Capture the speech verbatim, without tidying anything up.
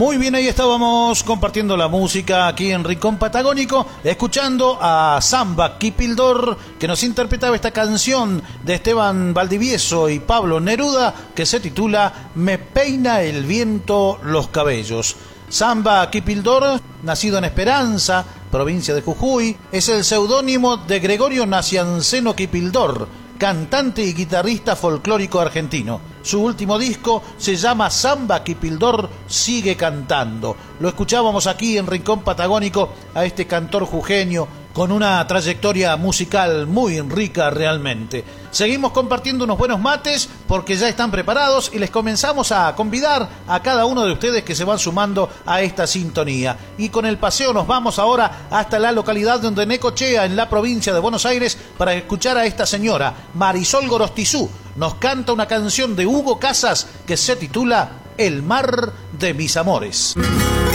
Muy bien, ahí estábamos compartiendo la música aquí en Rincón Patagónico, escuchando a Samba Kipildor, que nos interpretaba esta canción de Esteban Valdivieso y Pablo Neruda, que se titula Me peina el viento los cabellos. Samba Kipildor, nacido en Esperanza, provincia de Jujuy, es el seudónimo de Gregorio Nacianceno Kipildor, cantante y guitarrista folclórico argentino. Su último disco se llama Samba Kipildor sigue cantando. Lo escuchábamos aquí en Rincón Patagónico a este cantor jujeño con una trayectoria musical muy rica realmente. Seguimos compartiendo unos buenos mates porque ya están preparados y les comenzamos a convidar a cada uno de ustedes que se van sumando a esta sintonía. Y con el paseo nos vamos ahora hasta la localidad de Necochea, en la provincia de Buenos Aires, para escuchar a esta señora, Marisol Gorostizú. Nos canta una canción de Hugo Casas que se titula El mar de mis amores.